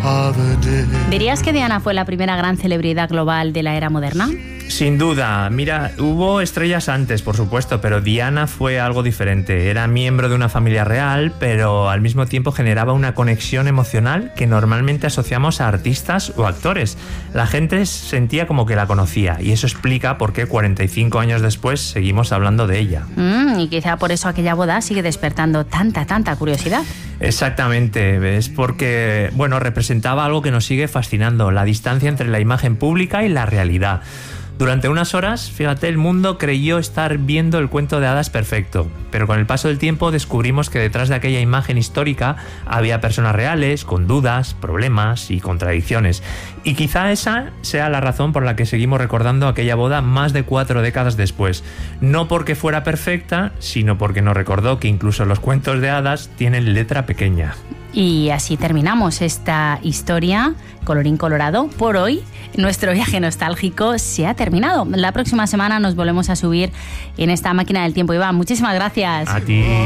¿Dirías que Diana fue la primera gran celebridad global de la era moderna? Sin duda. Mira, hubo estrellas antes, por supuesto, pero Diana fue algo diferente. Era miembro de una familia real, pero al mismo tiempo generaba una conexión emocional que normalmente asociamos a artistas o actores. La gente sentía como que la conocía, y eso explica por qué 45 años después seguimos hablando de ella. Y quizá por eso aquella boda sigue despertando tanta curiosidad. Exactamente, es porque, representaba algo que nos sigue fascinando, la distancia entre la imagen pública y la realidad. Durante unas horas, fíjate, el mundo creyó estar viendo el cuento de hadas perfecto, pero con el paso del tiempo descubrimos que detrás de aquella imagen histórica había personas reales, con dudas, problemas y contradicciones. Y quizá esa sea la razón por la que seguimos recordando aquella boda más de 4 décadas después. No porque fuera perfecta, sino porque nos recordó que incluso los cuentos de hadas tienen letra pequeña. Y así terminamos esta historia, colorín colorado. Por hoy, nuestro viaje nostálgico se ha terminado. La próxima semana nos volvemos a subir en esta máquina del tiempo. Iván, muchísimas gracias. A ti.